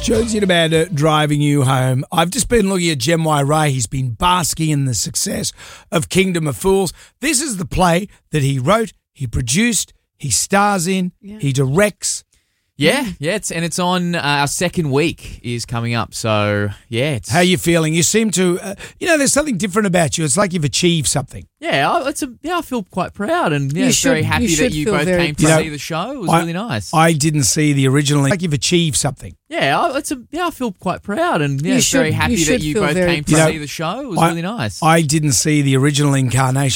Jonesy and Amanda driving you home. I've just been looking at Jem Ray. He's been basking in the success of Kingdom of Fools. This is the play that he wrote, he produced, he stars in, he directs. Yeah, it's on our second week is coming up. So, yeah. How are you feeling? You seem to, there's something different about you. It's like you've achieved something. Yeah, I feel quite proud and very happy that you both came to see the show. It was really nice. I didn't see the original. Like you've achieved something. Yeah, I feel quite proud and very happy that you both came to see the show. It was really nice. I didn't see the original incarnation.